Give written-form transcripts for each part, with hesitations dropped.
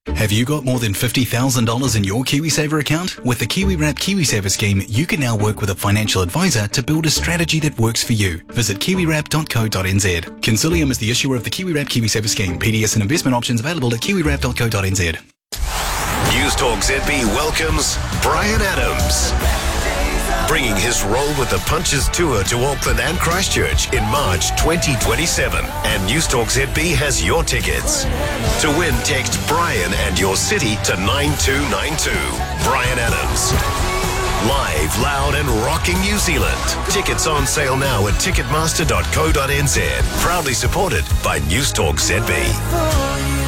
Have you got more than $50,000 in your KiwiSaver account? With the KiwiWrap KiwiSaver scheme, you can now work with a financial advisor to build a strategy that works for you. Visit kiwiwrap.co.nz. Consilium is the issuer of the KiwiWrap KiwiSaver scheme. PDS and investment options available at kiwiwrap.co.nz. News Talk ZB welcomes Brian Adams, bringing his role with the Punches Tour to Auckland and Christchurch in March 2027. And News Talk ZB has your tickets. To win, text Brian and your city to 9292. Brian Adams. Live, loud and rocking New Zealand. Tickets on sale now at ticketmaster.co.nz. Proudly supported by News Talk ZB.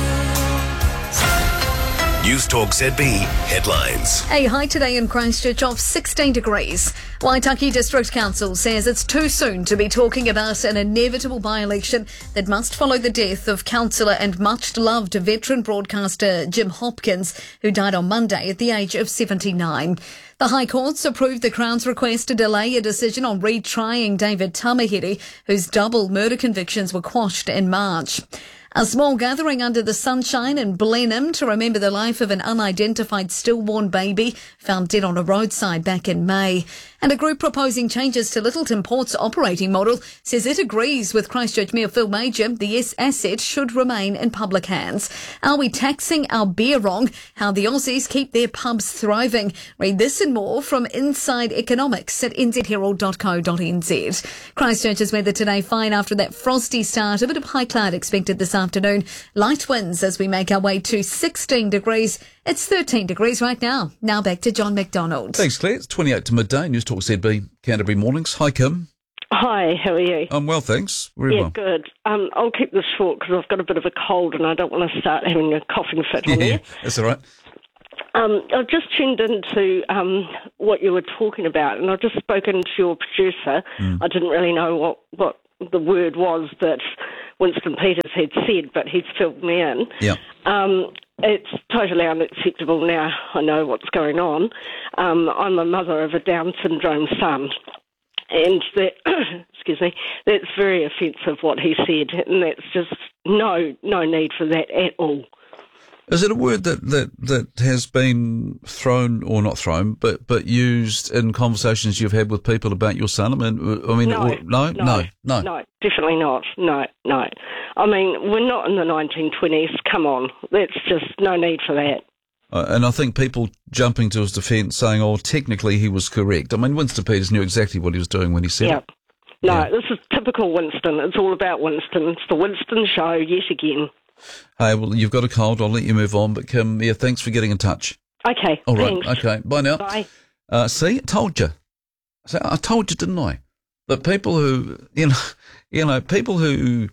News Talk ZB headlines. A high today in Christchurch of 16 degrees. Waitaki District Council says it's too soon to be talking about an inevitable by-election that must follow the death of councillor and much-loved veteran broadcaster Jim Hopkins, who died on Monday at the age of 79. The High Court's approved the Crown's request to delay a decision on retrying David Tamahere, whose double murder convictions were quashed in March. A small gathering under the sunshine in Blenheim to remember the life of an unidentified stillborn baby found dead on a roadside back in May. And a group proposing changes to Littleton Port's operating model says it agrees with Christchurch Mayor Phil Major the asset should remain in public hands. Are we taxing our beer wrong? How the Aussies keep their pubs thriving. Read this and more from Inside Economics at nzherald.co.nz. Christchurch's weather today fine after that frosty start. A bit of high cloud expected this afternoon. Light winds as we make our way to 16 degrees. It's 13 degrees right now. Now back to John McDonald. Thanks, Claire. It's 28 to midday. News Talk ZB, Canterbury Mornings. Hi, Kim. Hi, how are you? I'm well, thanks. Very well. Good. I'll keep this short because I've got a bit of a cold and I don't want to start having a coughing fit on you. That's all right. I've just tuned into what you were talking about, and I've just spoken to your producer. I didn't really know what the word was that Winston Peters had said, but he's filled me in. Yeah. It's totally unacceptable now. I know what's going on. I'm a mother of a Down syndrome son, and that, excuse me, that's very offensive what he said, and that's just no need for that at all. Is it a word that has been thrown, or not thrown, but used in conversations you've had with people about your son? No, definitely not. No. I mean, we're not in the 1920s. Come on, that's just no need for that. And I think people jumping to his defence saying, oh, technically he was correct. I mean, Winston Peters knew exactly what he was doing when he said it. No, This is typical Winston. It's all about Winston. It's the Winston show yet again. Hey, well, you've got a cold. I'll let you move on. But Kim, thanks for getting in touch. Okay, all right. Thanks. Okay, bye now. Bye. See, I told you. I told you, didn't I? That people who, people who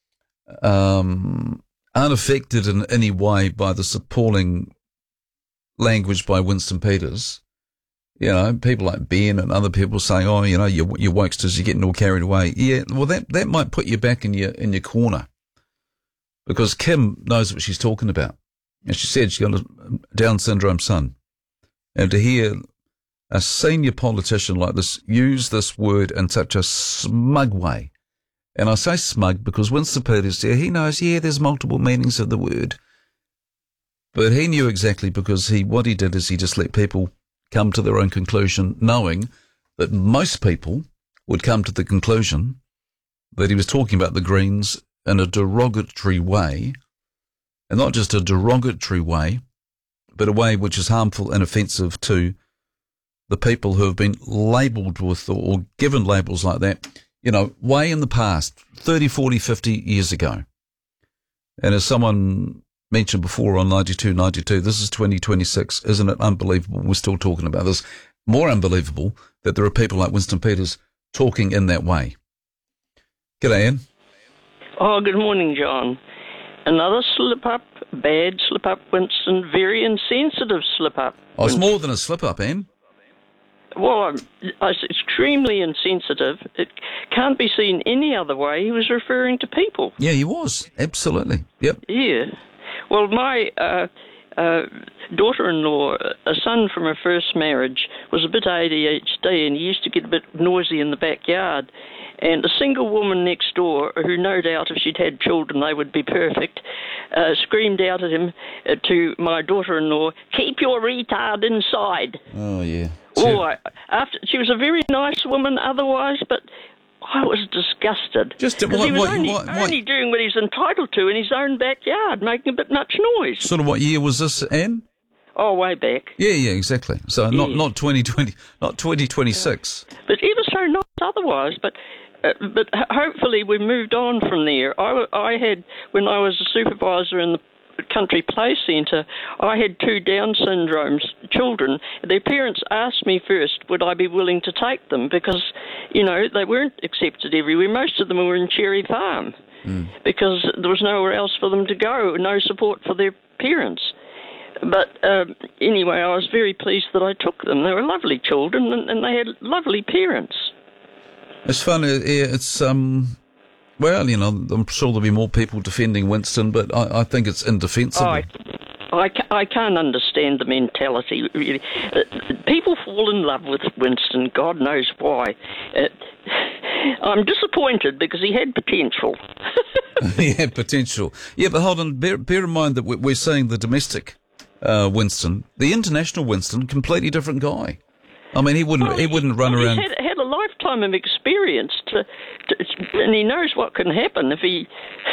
aren't affected in any way by this appalling language by Winston Peters, people like Ben and other people saying, oh, you wokesters, you're getting all carried away. Yeah, well, that might put you back in your corner. Because Kim knows what she's talking about. As she said, she's got a Down syndrome son. And to hear a senior politician like this use this word in such a smug way, and I say smug because Winston Peters, he knows, there's multiple meanings of the word. But he knew exactly because what he did is he just let people come to their own conclusion, knowing that most people would come to the conclusion that he was talking about the Greens in a derogatory way, and not just a derogatory way, but a way which is harmful and offensive to the people who have been labelled with or given labels like that, way in the past, 30, 40, 50 years ago. And as someone mentioned before on 92.92, this is 2026. Isn't it unbelievable? We're still talking about this. More unbelievable that there are people like Winston Peters talking in that way. G'day, Ian. Oh, good morning, John. Another slip-up, bad slip-up, Winston, very insensitive slip-up. Oh, it's more than a slip-up, Anne. Well, it's extremely insensitive. It can't be seen any other way. He was referring to people. Yeah, he was. Absolutely. Yep. Yeah. Well, my daughter-in-law, a son from her first marriage, was a bit ADHD, and he used to get a bit noisy in the backyard. And a single woman next door, who no doubt if she'd had children they would be perfect, screamed out at him, to my daughter-in-law, "Keep your retard inside." Oh, yeah. She was a very nice woman otherwise, but I was disgusted. He was only doing what he's entitled to in his own backyard, making a bit much noise. Sort of what year was this, Anne? Oh, way back. Yeah, exactly. So not 2020, not 2026. But ever so nice otherwise, but hopefully we moved on from there. I had, when I was a supervisor in the country play centre, I had 2 Down syndrome children. Their parents asked me first would I be willing to take them because, they weren't accepted everywhere. Most of them were in Cherry Farm because there was nowhere else for them to go, no support for their parents. But anyway, I was very pleased that I took them. They were lovely children and they had lovely parents. It's funny, it's, well, I'm sure there'll be more people defending Winston, but I think it's indefensible. I can't understand the mentality, really. People fall in love with Winston, God knows why. I'm disappointed because he had potential. He had potential. Yeah, but hold on, bear in mind that we're saying the domestic Winston. The international Winston, completely different guy. I mean, he wouldn't run around. He had a lifetime of experience, and he knows what can happen if he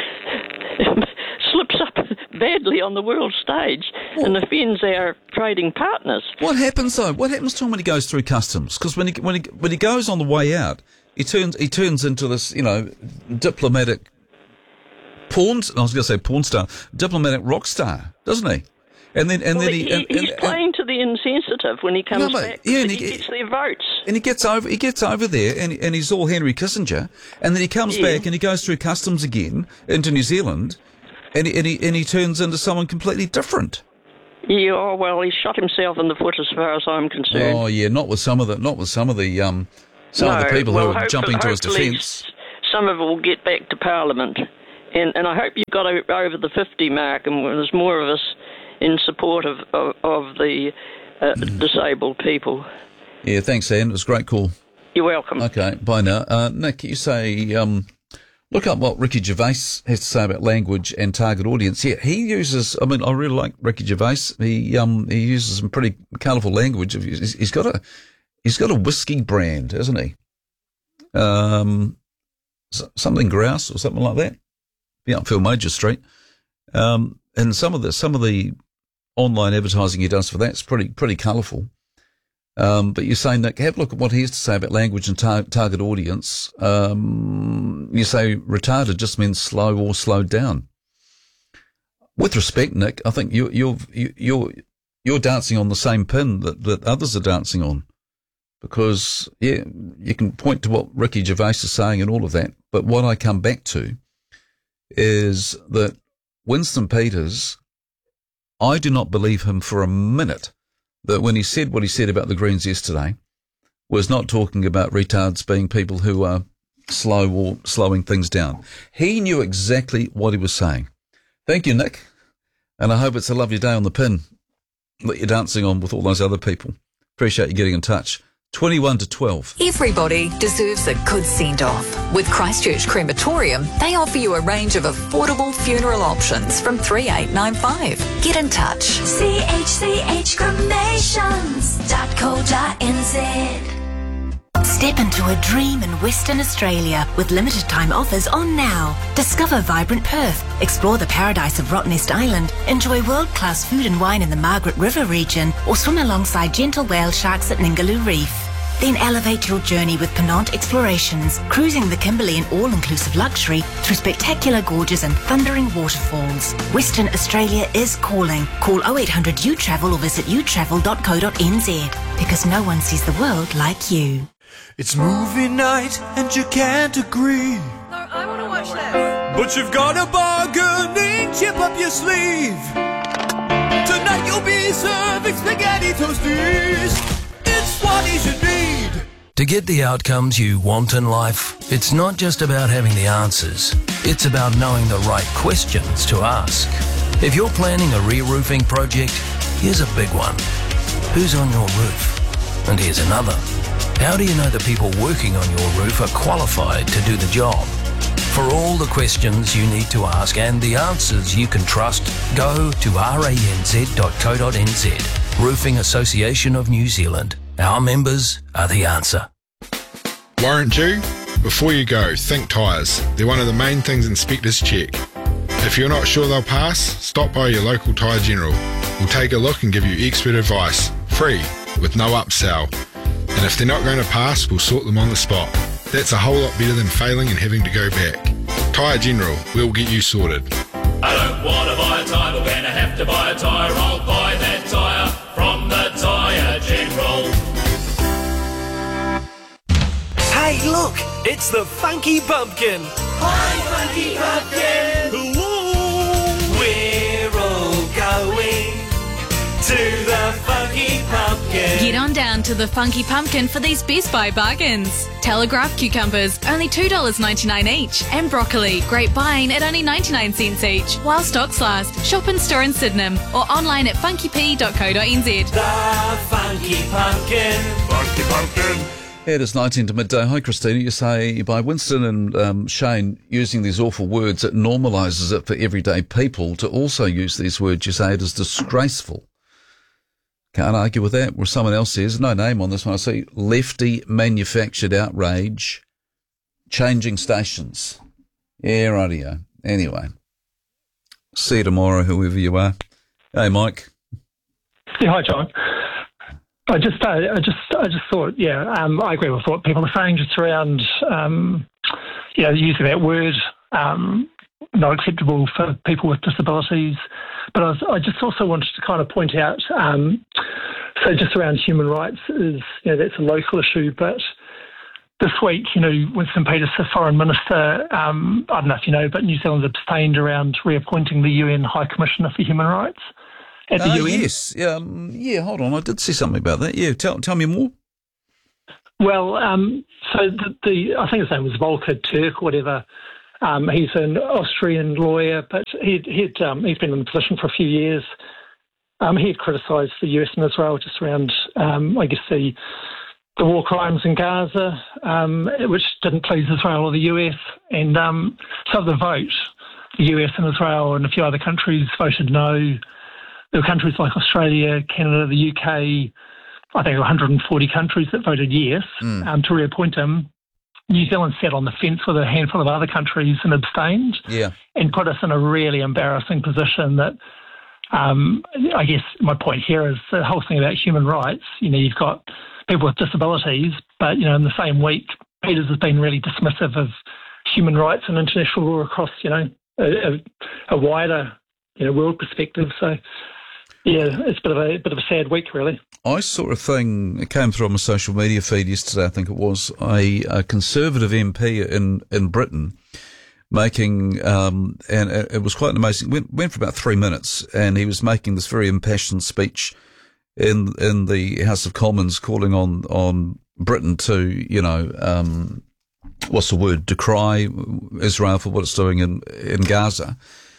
slips up badly on the world stage and offends our trading partners. What happens though? What happens to him when he goes through customs? Because when he goes on the way out, he turns into this, diplomatic porn. I was going to say porn star, diplomatic rock star, doesn't he? And then he's playing to the insensitive when he comes back. Yeah, and he gets their votes. And he gets over there, and he's all Henry Kissinger. And then he comes back and he goes through customs again into New Zealand, and he turns into someone completely different. Yeah, oh, well, he shot himself in the foot as far as I'm concerned. Oh yeah, not with some of the people who are jumping to his defence. Some of it will get back to Parliament, and I hope you got over the 50 mark, and there's more of us in support of the disabled people. Yeah, thanks, Anne. It was a great call. You're welcome. Okay, bye now. Nick, you say, look up what Ricky Gervais has to say about language and target audience. Yeah, he uses, I really like Ricky Gervais. He uses some pretty colourful language. He's got a whiskey brand, hasn't he? Something Grouse or something like that. Yeah, up Phil Major Street. And some of the online advertising he does for that's pretty colourful. But you're saying, Nick, have a look at what he has to say about language and target audience. You say retarded just means slow or slowed down. With respect, Nick, I think you're dancing on the same pin that others are dancing on, because you can point to what Ricky Gervais is saying and all of that. But what I come back to is that Winston Peters, I do not believe him for a minute that when he said what he said about the Greens yesterday was not talking about retards being people who are slow or slowing things down. He knew exactly what he was saying. Thank you, Nick. And I hope it's a lovely day on the pin that you're dancing on with all those other people. Appreciate you getting in touch. 21 to 12. Everybody deserves a good send-off. With Christchurch Crematorium, they offer you a range of affordable funeral options from 3895. Get in touch. chchcremations.co.nz. Step into a dream in Western Australia with limited time offers on now. Discover vibrant Perth, explore the paradise of Rottnest Island, enjoy world-class food and wine in the Margaret River region, or swim alongside gentle whale sharks at Ningaloo Reef. Then elevate your journey with Penant Explorations, cruising the Kimberley in all-inclusive luxury through spectacular gorges and thundering waterfalls. Western Australia is calling. Call 0800 UTravel or visit utravel.co.nz, because no one sees the world like you. It's movie night and you can't agree. No, I want to watch that. But you've got a bargaining chip up your sleeve. Tonight you'll be serving spaghetti toasties. It's what you should need. To get the outcomes you want in life, it's not just about having the answers. It's about knowing the right questions to ask. If you're planning a re-roofing project, here's a big one. Who's on your roof? And here's another. How do you know the people working on your roof are qualified to do the job? For all the questions you need to ask and the answers you can trust, go to ranz.co.nz. Roofing Association of New Zealand. Our members are the answer. Warrant due? Before you go, think tyres. They're one of the main things inspectors check. If you're not sure they'll pass, stop by your local Tyre General. We'll take a look and give you expert advice, free, with no upsell. And if they're not going to pass, we'll sort them on the spot. That's a whole lot better than failing and having to go back. Tyre General, we'll get you sorted. I don't want to buy a tyre, but when I have to buy a tyre, I'll buy that tyre from the Tyre General. Hey, look, it's the Funky Pumpkin. Hi, Funky Pumpkin. We're all going to the Funky Pumpkin. Get on down to the Funky Pumpkin for these Best Buy bargains. Telegraph cucumbers, only $2.99 each. And broccoli, great buying at only 99 cents each. While stocks last, shop in store in Sydenham or online at funkyp.co.nz. The Funky Pumpkin. Funky Pumpkin. It is 19 to midday. Hi, Christina. You say by Winston and Shane using these awful words, it normalises it for everyday people to also use these words. You say it is disgraceful. Can't argue with that. Where someone else says, no name on this one, I see lefty manufactured outrage, changing stations. Yeah, rightio. Anyway, see you tomorrow, whoever you are. Hey, Mike. Yeah, hi, John. I just thought, I agree with what people are saying just around, using that word, not acceptable for people with disabilities. But I just also wanted to kind of point out, so just around human rights is, that's a local issue. But this week, Winston Peters, the Foreign Minister, I don't know if you know, but New Zealand abstained around reappointing the UN High Commissioner for Human Rights at the UN. Yes. Hold on. I did see something about that. Yeah, tell me more. Well, so I think his name was Volker Turk or whatever. He's an Austrian lawyer, but he's been in the position for a few years. He had criticised the US and Israel just around, the war crimes in Gaza, which didn't please Israel or the US. And so the vote, the US and Israel and a few other countries voted no. There were countries like Australia, Canada, the UK, I think 140 countries that voted yes to reappoint him. New Zealand sat on the fence with a handful of other countries and abstained and put us in a really embarrassing position that I guess my point here is the whole thing about human rights. You've got people with disabilities, but, in the same week, Peters has been really dismissive of human rights and international law across, a wider, world perspective. So, it's a bit of a sad week, really. I saw a thing, it came through on my social media feed yesterday, I think it was, a Conservative MP in Britain making, and it was quite amazing, went for about 3 minutes, and he was making this very impassioned speech in the House of Commons calling on Britain to, decry Israel for what it's doing in Gaza.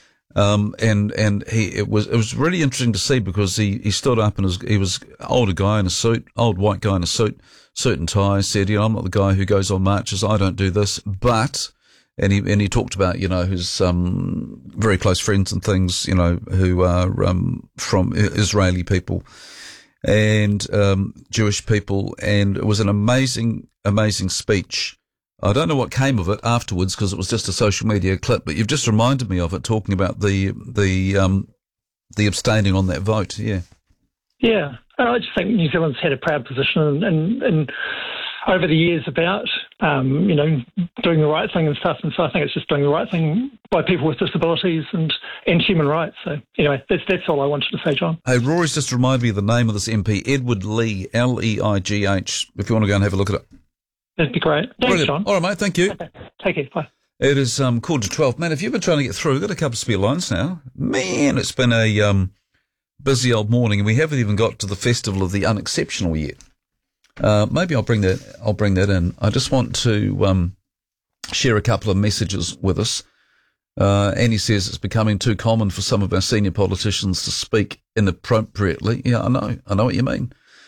It was really interesting to see because he stood up and he was old white guy in a suit and tie, said, I'm not the guy who goes on marches, I don't do this, but, and he talked about, his, very close friends and things, who are, from Israeli people and, Jewish people, and it was an amazing speech. I don't know what came of it afterwards because it was just a social media clip, but you've just reminded me of it talking about the abstaining on that vote. Yeah. Yeah. I just think New Zealand's had a proud position and over the years about, doing the right thing and stuff. And so I think it's just doing the right thing by people with disabilities and human rights. So anyway, that's all I wanted to say, John. Hey, Rory's just reminded me of the name of this MP, Edward Leigh, Leigh, if you want to go and have a look at it. That'd be great. Thanks, brilliant. John. All right, mate. Thank you. Okay. Take care. Bye. It is 11:45. Man, if you've been trying to get through, we've got a couple of spare lines now. Man, it's been a busy old morning, and we haven't even got to the Festival of the Unexceptional yet. Maybe I'll bring that in. I just want to share a couple of messages with us. And he says it's becoming too common for some of our senior politicians to speak inappropriately. Yeah, I know what you mean.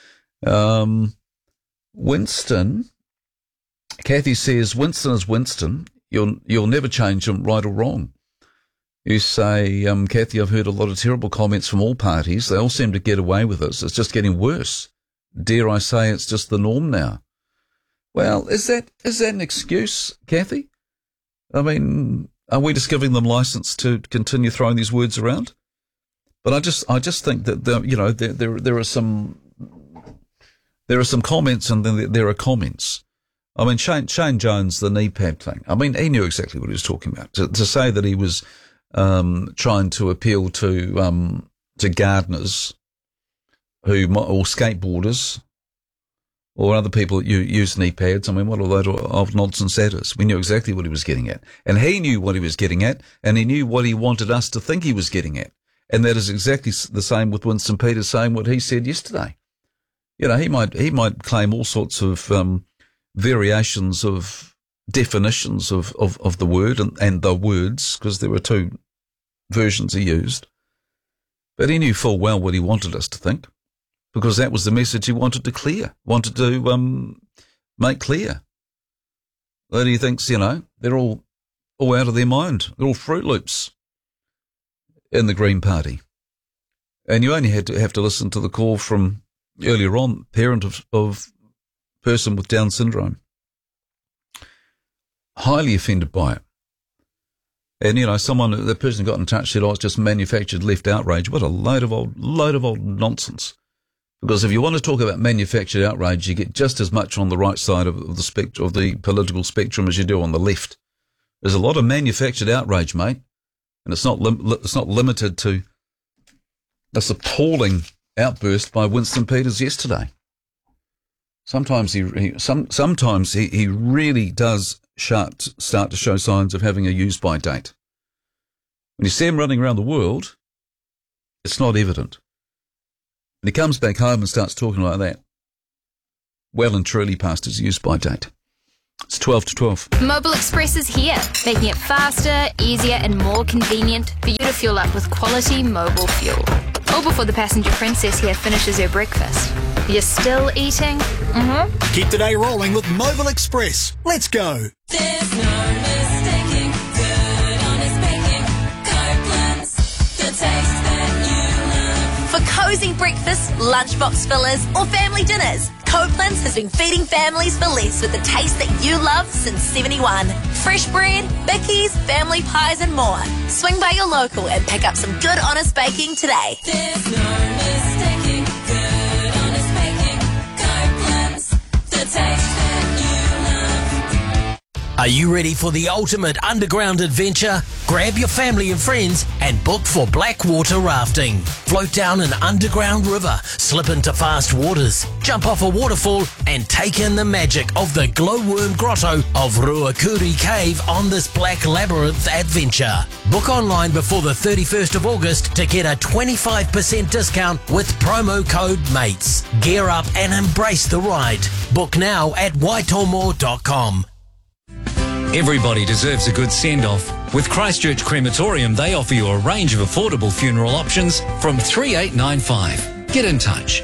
Winston, Kathy says, Winston is Winston. You'll never change him, right or wrong. You say, Kathy, I've heard a lot of terrible comments from all parties. They all seem to get away with this. It's just getting worse. Dare I say it's just the norm now? Well, is that an excuse, Kathy? I mean, are we just giving them license to continue throwing these words around? But I just think that there are some comments and then there are comments. I mean, Shane Jones, the knee pad thing. I mean, he knew exactly what he was talking about. To say that he was trying to appeal to gardeners or skateboarders or other people that use knee pads. I mean, what a load of nonsense that is. We knew exactly what he was getting at. And he knew what he was getting at, and he knew what he wanted us to think he was getting at. And that is exactly the same with Winston Peters saying what he said yesterday. You know, he might claim all sorts of variations of definitions of the word and the words, because there were two versions he used. But he knew full well what he wanted us to think, because that was the message he wanted to make clear. That he thinks, they're all out of their mind. They're all Fruit Loops in the Green Party. And you only have to listen to the call from earlier on, parent of person with Down syndrome. Highly offended by it. And, the person got in touch said, it's just manufactured left outrage. What a load of old nonsense. Because if you want to talk about manufactured outrage, you get just as much on the right side of the political spectrum as you do on the left. There's a lot of manufactured outrage, mate. And it's not limited to this appalling outburst by Winston Peters yesterday. Sometimes he really does start to show signs of having a use-by date. When you see him running around the world, it's not evident. When he comes back home and starts talking like that, well and truly past his use-by date. It's 12 to 12. Mobile Express is here, making it faster, easier and more convenient for you to fuel up with quality mobile fuel. All before the passenger princess here finishes her breakfast. You're still eating? Mm-hmm. Keep the day rolling with Mobile Express. Let's go. There's no mistaking good, honest baking. Copeland's, the taste that you love. For cosy breakfasts, lunchbox fillers or family dinners, Copeland's has been feeding families for less with the taste that you love since 71. Fresh bread, bickies, family pies and more. Swing by your local and pick up some good honest baking today. There's no mistaking good, honest baking. Copeland's, the taste that you love. Are you ready for the ultimate underground adventure? Grab your family and friends and book for Blackwater rafting. Float down an underground river, slip into fast waters, jump off a waterfall and take in the magic of the glowworm grotto of Ruakuri Cave on this Black Labyrinth adventure. Book online before the 31st of August to get a 25% discount with promo code MATES. Gear up and embrace the ride. Book now at waitomore.com. Everybody deserves a good send-off. With Christchurch Crematorium, they offer you a range of affordable funeral options from $3,895. Get in touch.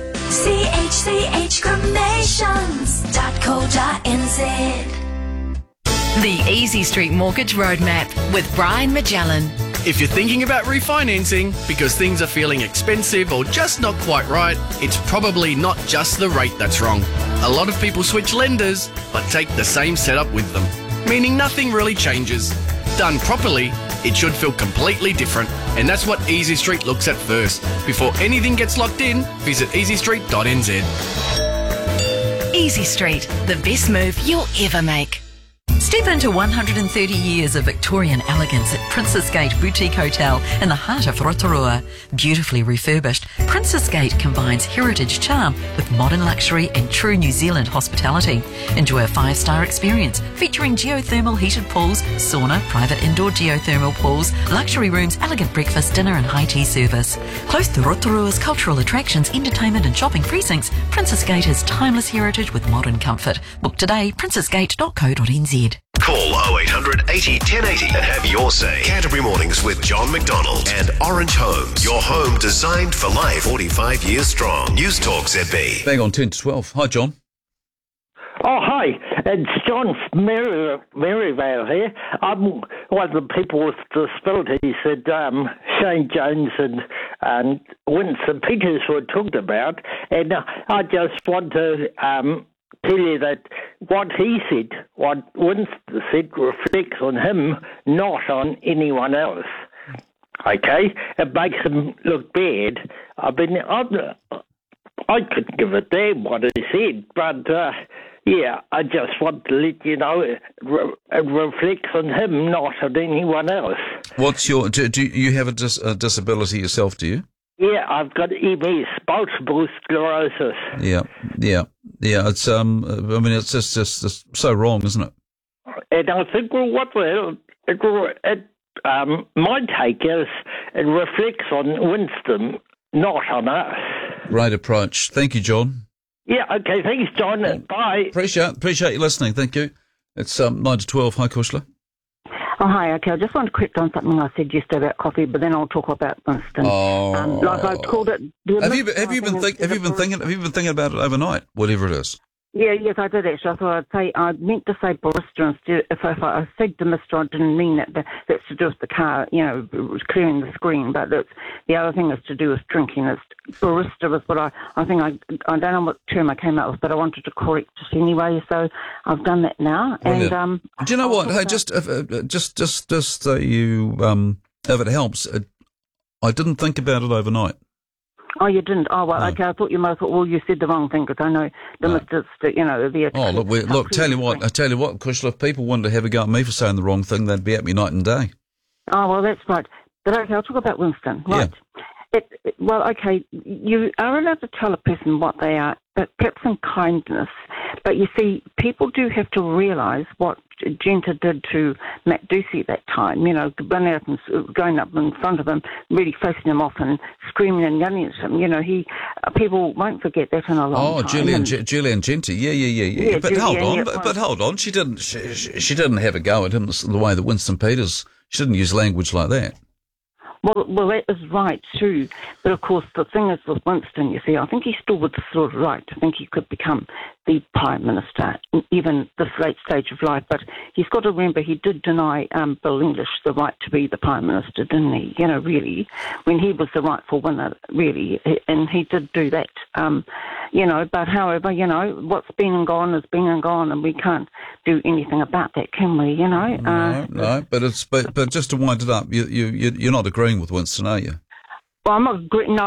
chchcremations.co.nz. The Easy Street Mortgage Roadmap with Brian Magellan. If you're thinking about refinancing because things are feeling expensive or just not quite right, it's probably not just the rate that's wrong. A lot of people switch lenders but take the same setup with them, meaning nothing really changes. Done properly, it should feel completely different, and that's what Easy Street looks at first. Before anything gets locked in, visit easystreet.nz. Easy Street, the best move you'll ever make. Step into 130 years of Victorian elegance at Princess Gate Boutique Hotel in the heart of Rotorua. Beautifully refurbished, Princess Gate combines heritage charm with modern luxury and true New Zealand hospitality. Enjoy a 5-star experience featuring geothermal heated pools, sauna, private indoor geothermal pools, luxury rooms, elegant breakfast, dinner and high tea service. Close to Rotorua's cultural attractions, entertainment and shopping precincts, Princess Gate has timeless heritage with modern comfort. Book today, princessgate.co.nz. Call 0800 80 1080 and have your say. Canterbury Mornings with John McDonald and Orange Homes. Your home designed for life. 45 years strong. News Talk ZB. Bang on 10 to 12. Hi, John. Oh, hi. It's John from Maryvale here. I'm one of the people with disabilities that Shane Jones and Winston Peters were talked about. And I just want to tell you that what he said, what Winston said, reflects on him, not on anyone else. Okay? It makes him look bad. I couldn't give a damn what he said, but... yeah, I just want to let you know it reflects on him, not on anyone else. What's your... Do you have a disability yourself, do you? Yeah, I've got MS, multiple sclerosis. Yeah. It's I mean, it's just so wrong, isn't it? And I think, well, what the hell? My take is it reflects on Winston, not on us. Great approach. Thank you, John. Yeah, okay, thanks, John. Bye. Appreciate you listening. Thank you. It's 9 to 12. Hi, Kushla. Oh, hi. Okay, I just want to correct on something I said yesterday about coffee, but then I'll talk about Winston. Like I called it. Have you been thinking about it overnight? Whatever it is. Yeah, yes, I did actually. I thought I meant to say barista instead. If I said the mister, I didn't mean that. That's to do with the car, clearing the screen. But the other thing is to do with drinking. It's barista was what I think I don't know what term I came up with, but I wanted to correct it anyway. So I've done that now. Brilliant. And do you know what? Hey, just so you, if it helps, I didn't think about it overnight. Oh, you didn't? Oh, well, no. Okay, I thought you might have thought, well, you said the wrong thing, because I know the Mr. Look, tell you what, Kushla, if people wanted to have a go at me for saying the wrong thing, they'd be at me night and day. Oh, well, that's right. But okay, I'll talk about Winston. Right. Yeah. Well, okay, you are allowed to tell a person what they are, but perhaps in kindness. But you see, people do have to realise what Genta did to Matt Ducey at that time, running out and going up in front of him, really facing him off and screaming and yelling at him. People won't forget that in a long time. Oh, Julian Genta, yeah. But hold on, she didn't have a go at him the way that Winston Peters. She didn't use language like that. Well, that is right too. But of course, the thing is with Winston, you see, I think he still would sort of right to think he could become the Prime Minister, even this late stage of life. But he's got to remember he did deny Bill English the right to be the Prime Minister, didn't he? Really, when he was the rightful winner, really, and he did do that. But however, what's been and gone has been and gone, and we can't do anything about that, can we? No. But just to wind it up, you're not agreeing with Winston, are you? Well, I'm not agreeing. No.